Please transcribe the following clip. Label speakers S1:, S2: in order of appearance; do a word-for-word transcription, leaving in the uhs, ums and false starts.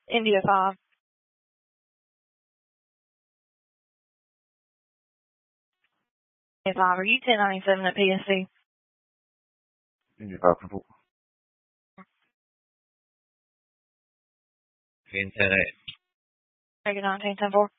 S1: India five. India five, are you ten ninety-seven at P S C?
S2: India five four.
S3: Ten ten eight.
S1: Take it nineteen ten four.